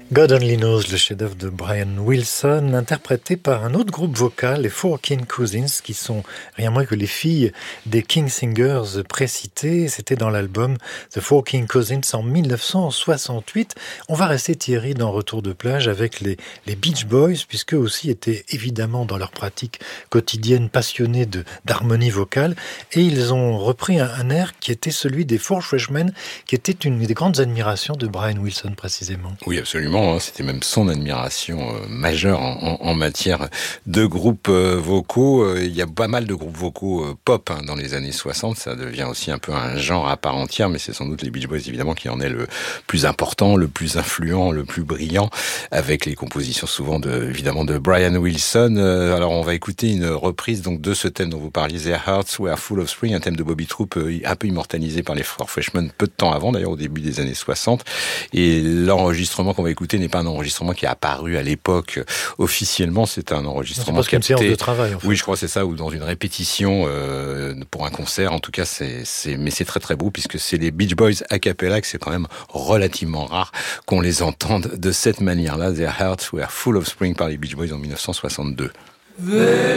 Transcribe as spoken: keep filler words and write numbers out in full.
God Only Knows, le chef-d'œuvre de Brian Wilson, interprété par un autre groupe vocal, les Four King Cousins, qui sont rien moins que les filles des King Singers précités. C'était dans l'album The Four King Cousins en dix-neuf cent soixante-huit. On va rester, Thierry, dans Retour de plage avec les, les Beach Boys, puisqu'eux aussi étaient évidemment dans leur pratique quotidienne passionnés de, d'harmonie vocale. Et ils ont repris un, un air qui était celui des Four Freshmen, qui était une des grandes admirations de Brian Wilson précisément. Oui, absolument. C'était même son admiration euh, majeure en, en, en matière de groupes euh, vocaux. Euh, il y a pas mal de groupes vocaux euh, pop hein, dans les années soixante. Ça devient aussi un peu un genre à part entière, mais c'est sans doute les Beach Boys évidemment qui en est le plus important, le plus influent, le plus brillant, avec les compositions souvent de, évidemment de Brian Wilson. Euh, alors on va écouter une reprise donc de ce thème dont vous parliez, Their Hearts Were Full of Spring, un thème de Bobby Troup euh, un peu immortalisé par les Four Freshmen peu de temps avant, d'ailleurs au début des années soixante. Et l'enregistrement qu'on va écouter n'est pas un enregistrement qui est apparu à l'époque officiellement, c'est un enregistrement c'est capté. Une séance de travail, en fait. Oui, je crois que c'est ça, ou dans une répétition euh, pour un concert. En tout cas, c'est, c'est, mais c'est très très beau puisque c'est les Beach Boys a cappella, que c'est quand même relativement rare qu'on les entende de cette manière-là. Their Hearts Were Full of Spring par les Beach Boys en dix-neuf cent soixante-deux.